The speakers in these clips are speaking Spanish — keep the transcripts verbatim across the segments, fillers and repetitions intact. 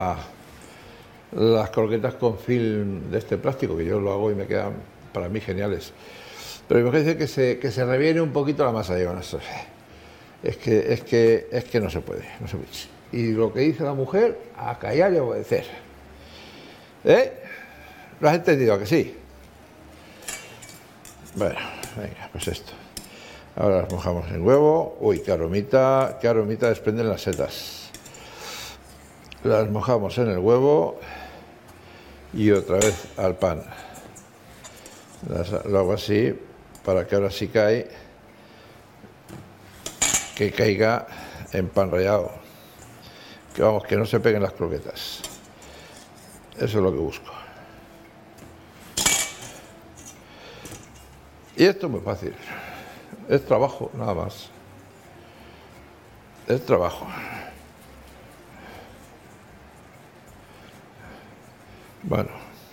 las croquetas con film de este plástico, que yo lo hago y me quedan para mí geniales. Pero me parece que se, que se reviene un poquito la masa. Digo, no, es que, es que, es que no se puede, no se puede. Y lo que dice la mujer, a callar y a obedecer. ¿Eh? ¿Lo has entendido? ¿A que sí? Bueno, venga, pues esto. Ahora las mojamos en huevo. Uy, qué aromita, qué aromita desprenden las setas. Las mojamos en el huevo y otra vez al pan. Las, lo hago así para que ahora sí cae, que caiga en pan rallado. Que vamos, que no se peguen las croquetas. Eso es lo que busco. Y esto es muy fácil. Es trabajo, nada más. Es trabajo. Bueno.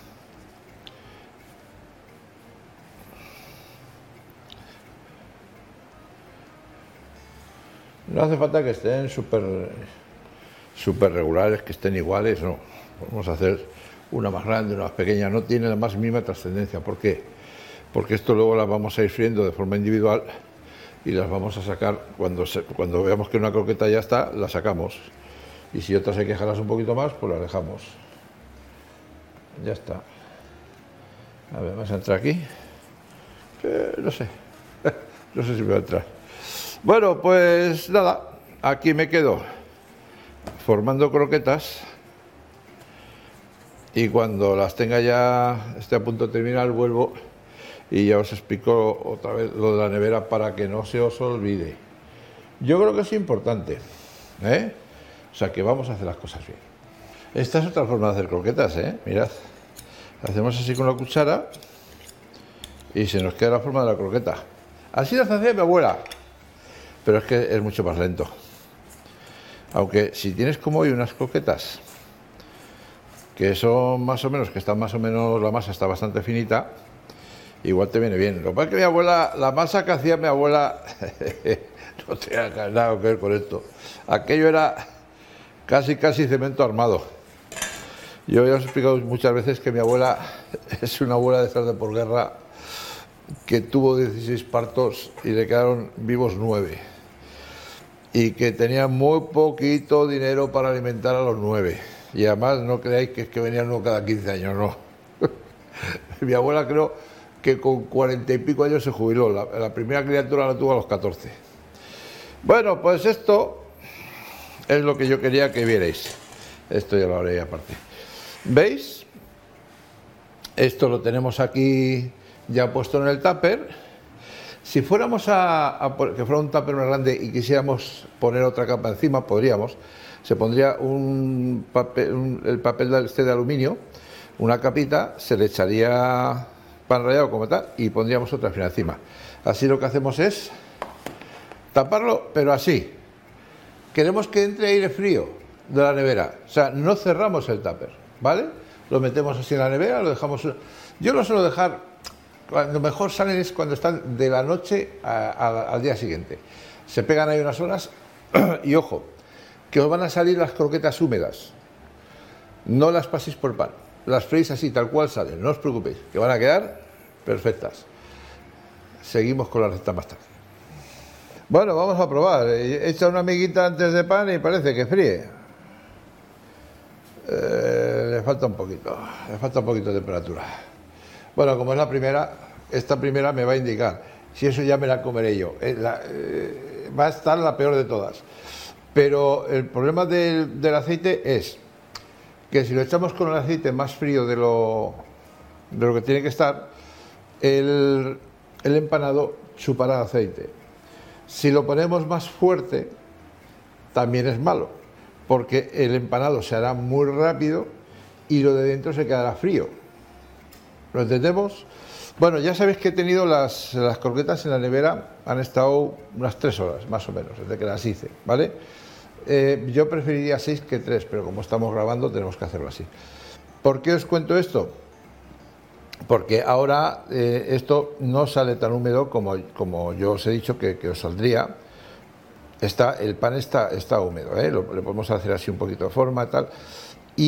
No hace falta que estén súper súper regulares, que estén iguales, no. Vamos a hacer una más grande, una más pequeña. No tiene la más mínima trascendencia. ¿Por qué? Porque esto luego las vamos a ir friendo de forma individual y las vamos a sacar cuando, se, cuando veamos que una croqueta ya está, la sacamos. Y si otras hay que dejarlas un poquito más, pues las dejamos. Ya está. A ver, vamos a entrar aquí. Eh, no sé. No sé si me va a entrar. Bueno, pues nada. Aquí me quedo formando croquetas. Y cuando las tenga ya, esté a punto de terminar, vuelvo y ya os explico otra vez lo de la nevera para que no se os olvide. Yo creo que es importante, ¿eh? O sea, que vamos a hacer las cosas bien. Esta es otra forma de hacer croquetas, ¿eh? Mirad. Hacemos así con la cuchara y se nos queda la forma de la croqueta. Así las hacía mi abuela, pero es que es mucho más lento. Aunque si tienes como hoy unas croquetas que son más o menos, que están más o menos, la masa está bastante finita, igual te viene bien. Lo que pasa es que mi abuela, la masa que hacía mi abuela, no tenía nada que ver con esto. Aquello era casi, casi cemento armado. Yo ya os he explicado muchas veces que mi abuela es una abuela de estar de por guerra que tuvo dieciséis partos y le quedaron vivos nueve. Y que tenía muy poquito dinero para alimentar a los nueve. Y además no creáis que es que venían uno cada quince años, no. Mi abuela creo que con cuarenta y pico años se jubiló. La, la primera criatura la tuvo a los catorce. Bueno, pues esto es lo que yo quería que vierais. Esto ya lo haré aparte. ¿Veis? Esto lo tenemos aquí ya puesto en el tupper. Si fuéramos a, a que fuera un tupper más grande y quisiéramos poner otra capa encima, podríamos. Se pondría un papel, un, el papel de, este de aluminio, una capita, se le echaría pan rallado como tal y pondríamos otra fina encima. Así lo que hacemos es taparlo, pero así. Queremos que entre aire frío de la nevera, o sea, no cerramos el tupper, ¿vale? Lo metemos así en la nevera, lo dejamos. Yo lo suelo dejar, cuando mejor salen es cuando están de la noche a, a, al día siguiente. Se pegan ahí unas horas y ojo, que os van a salir las croquetas húmedas. No las paséis por pan, las freís así, tal cual salen, no os preocupéis, que van a quedar perfectas. Seguimos con la receta más tarde. Bueno, vamos a probar. He hecho una miguita antes de pan y parece que fríe. Eh, le falta un poquito, le falta un poquito de temperatura. Bueno, como es la primera, esta primera me va a indicar. Si eso ya me la comeré yo. Eh, la, eh, va a estar la peor de todas. Pero el problema del, del aceite es que si lo echamos con el aceite más frío de lo, de lo que tiene que estar, el, el empanado chupará aceite. Si lo ponemos más fuerte, también es malo, porque el empanado se hará muy rápido y lo de dentro se quedará frío. ¿Lo entendemos? Bueno, ya sabéis que he tenido las, las croquetas en la nevera, han estado unas tres horas, más o menos, desde que las hice, ¿vale? Eh, yo preferiría seis que tres, pero como estamos grabando tenemos que hacerlo así. ¿Por qué os cuento esto? Porque ahora eh, esto no sale tan húmedo como, como yo os he dicho que, que os saldría. Está, el pan está, está húmedo, ¿eh? Lo, le podemos hacer así un poquito de forma y tal.